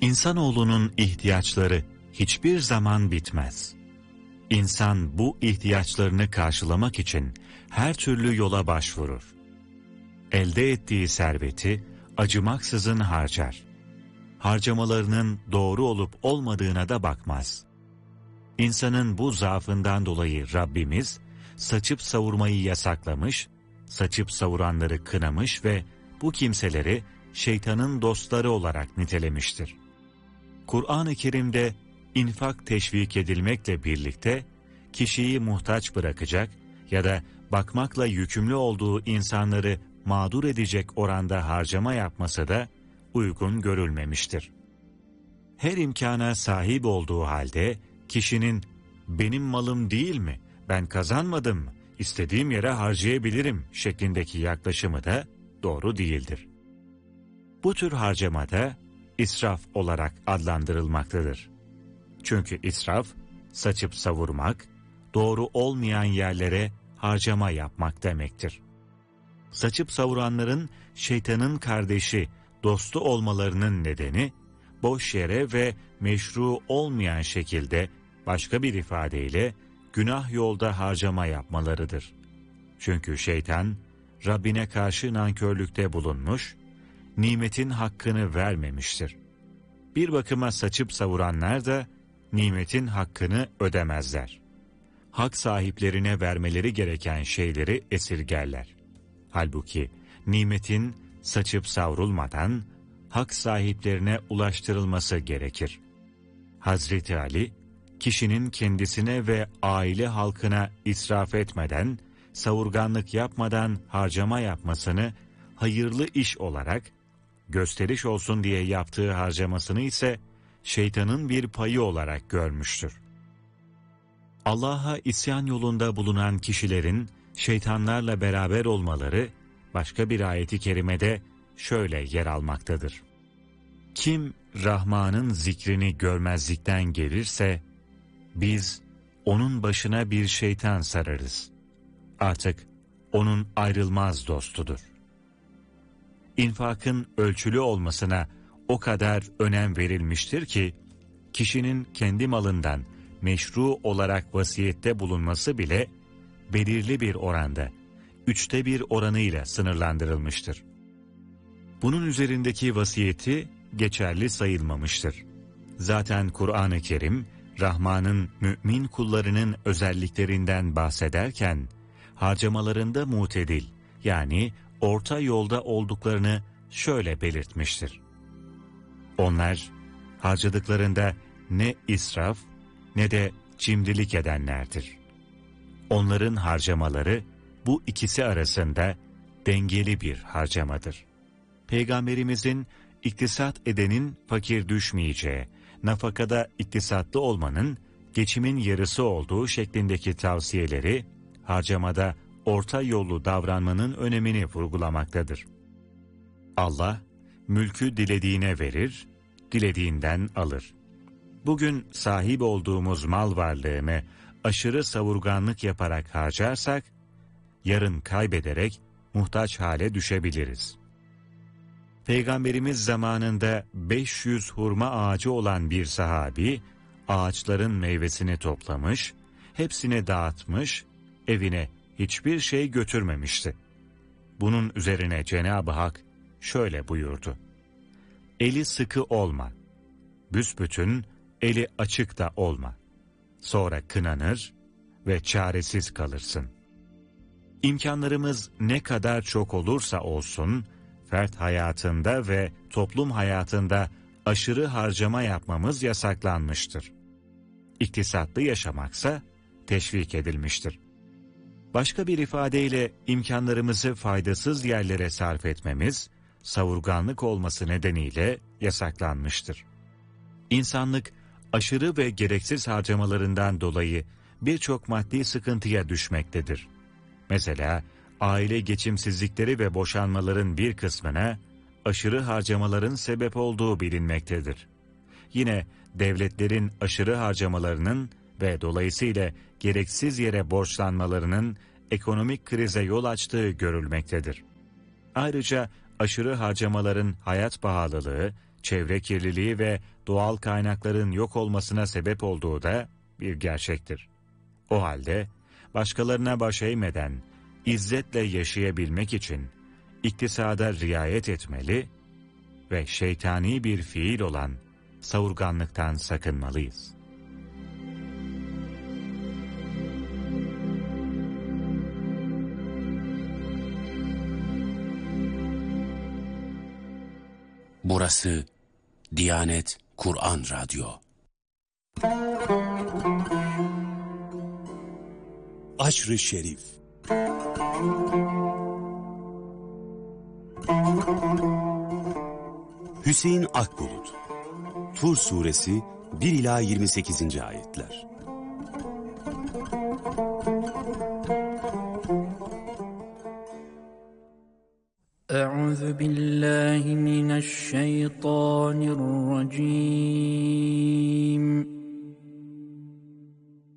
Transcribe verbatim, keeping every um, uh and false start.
İnsanoğlunun ihtiyaçları hiçbir zaman bitmez. İnsan bu ihtiyaçlarını karşılamak için her türlü yola başvurur. Elde ettiği serveti acımaksızın harcar. Harcamalarının doğru olup olmadığına da bakmaz. İnsanın bu zaafından dolayı Rabbimiz saçıp savurmayı yasaklamış, saçıp savuranları kınamış ve bu kimseleri şeytanın dostları olarak nitelemiştir. Kur'an-ı Kerim'de infak teşvik edilmekle birlikte kişiyi muhtaç bırakacak ya da bakmakla yükümlü olduğu insanları mağdur edecek oranda harcama yapması da uygun görülmemiştir. Her imkana sahip olduğu halde kişinin benim malım değil mi, ben kazanmadım mı, istediğim yere harcayabilirim şeklindeki yaklaşımı da doğru değildir. Bu tür harcamada israf olarak adlandırılmaktadır. Çünkü israf, saçıp savurmak, doğru olmayan yerlere harcama yapmak demektir. Saçıp savuranların şeytanın kardeşi, dostu olmalarının nedeni, boş yere ve meşru olmayan şekilde, başka bir ifadeyle, günah yolda harcama yapmalarıdır. Çünkü şeytan, Rabbine karşı nankörlükte bulunmuş, nimetin hakkını vermemiştir. Bir bakıma saçıp savuranlar da, nimetin hakkını ödemezler. Hak sahiplerine vermeleri gereken şeyleri esirgerler. Halbuki nimetin saçıp savrulmadan hak sahiplerine ulaştırılması gerekir. Hazreti Ali, kişinin kendisine ve aile halkına israf etmeden, savurganlık yapmadan harcama yapmasını hayırlı iş olarak, gösteriş olsun diye yaptığı harcamasını ise şeytanın bir payı olarak görmüştür. Allah'a isyan yolunda bulunan kişilerin şeytanlarla beraber olmaları başka bir ayeti kerimede şöyle yer almaktadır. Kim Rahman'ın zikrini görmezlikten gelirse biz onun başına bir şeytan sararız. Artık onun ayrılmaz dostudur. İnfakın ölçülü olmasına o kadar önem verilmiştir ki kişinin kendi malından meşru olarak vasiyette bulunması bile belirli bir oranda, üçte bir oranıyla sınırlandırılmıştır. Bunun üzerindeki vasiyeti geçerli sayılmamıştır. Zaten Kur'an-ı Kerim, Rahman'ın mümin kullarının özelliklerinden bahsederken, harcamalarında mutedil, yani orta yolda olduklarını şöyle belirtmiştir. Onlar, harcadıklarında ne israf ne de cimrilik edenlerdir. Onların harcamaları bu ikisi arasında dengeli bir harcamadır. Peygamberimizin iktisat edenin fakir düşmeyeceği, nafakada iktisatlı olmanın geçimin yarısı olduğu şeklindeki tavsiyeleri, harcamada orta yollu davranmanın önemini vurgulamaktadır. Allah, mülkü dilediğine verir, dilediğinden alır. Bugün sahip olduğumuz mal varlığını aşırı savurganlık yaparak harcarsak, yarın kaybederek muhtaç hale düşebiliriz. Peygamberimiz zamanında beş yüz hurma ağacı olan bir sahabi, ağaçların meyvesini toplamış, hepsini dağıtmış, evine hiçbir şey götürmemişti. Bunun üzerine Cenab-ı Hak şöyle buyurdu: Eli sıkı olma, büsbütün eli açık da olma. Sonra kınanır ve çaresiz kalırsın. İmkanlarımız ne kadar çok olursa olsun, fert hayatında ve toplum hayatında aşırı harcama yapmamız yasaklanmıştır. İktisatlı yaşamaksa teşvik edilmiştir. Başka bir ifadeyle imkanlarımızı faydasız yerlere sarf etmemiz, savurganlık olması nedeniyle yasaklanmıştır. İnsanlık, aşırı ve gereksiz harcamalarından dolayı birçok maddi sıkıntıya düşmektedir. Mesela, aile geçimsizlikleri ve boşanmaların bir kısmına aşırı harcamaların sebep olduğu bilinmektedir. Yine devletlerin aşırı harcamalarının ve dolayısıyla gereksiz yere borçlanmalarının ekonomik krize yol açtığı görülmektedir. Ayrıca aşırı harcamaların hayat pahalılığı, çevre kirliliği ve doğal kaynakların yok olmasına sebep olduğu da bir gerçektir. O halde başkalarına baş eğmeden, izzetle yaşayabilmek için iktisada riayet etmeli ve şeytani bir fiil olan savurganlıktan sakınmalıyız. Burası Diyanet Kur'an Radyo. Aşr-ı Şerif. Hüseyin Akbulut. Tur Suresi bir ila yirmi sekizinci ayetler. Euzu billahi mineşşeytanirracim.